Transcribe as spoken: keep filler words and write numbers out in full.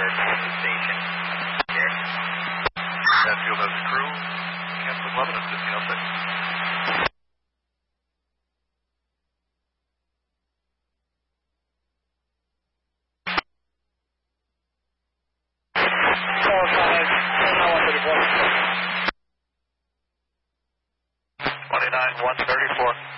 thirteen to the station. Here. That field has crew. Captain eleven at fifteen oh six. twenty-nine one thirty-four.